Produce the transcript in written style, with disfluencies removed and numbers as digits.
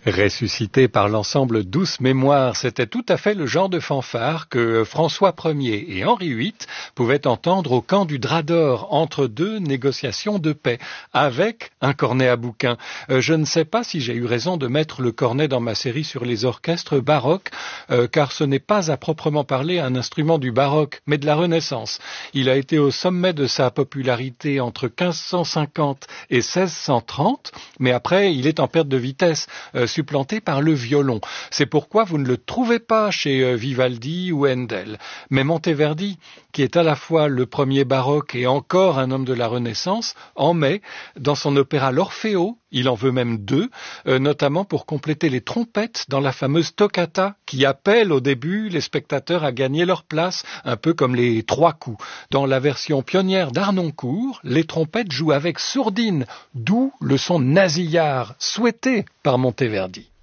Ressuscité par l'ensemble Douce Mémoire, c'était tout à fait le genre de fanfare que François Ier et Henri VIII pouvaient entendre au camp du Drap d'Or entre deux négociations de paix, avec un cornet à bouquin. Je ne sais pas si j'ai eu raison de mettre le cornet dans ma série sur les orchestres baroques, car ce n'est pas à proprement parler un instrument du baroque, mais de la Renaissance. Il a été au sommet de sa popularité entre 1550 et 1630, mais après il est en perte de vitesse, supplanté par le violon. C'est pourquoi vous ne le trouvez pas chez Vivaldi ou Handel. Mais Monteverdi, qui est à la fois le premier baroque et encore un homme de la Renaissance, en met dans son opéra L'Orfeo. Il en veut même deux, notamment pour compléter les trompettes dans la fameuse toccata qui appelle au début les spectateurs à gagner leur place, un peu comme les trois coups. Dans la version pionnière d'Arnoncourt, les trompettes jouent avec sourdine, d'où le son nasillard souhaité par Monteverdi.